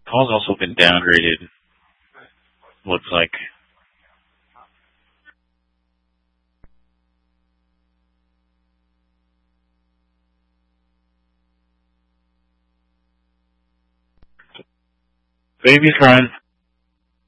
Call's also been downgraded. Looks like. Baby's crying.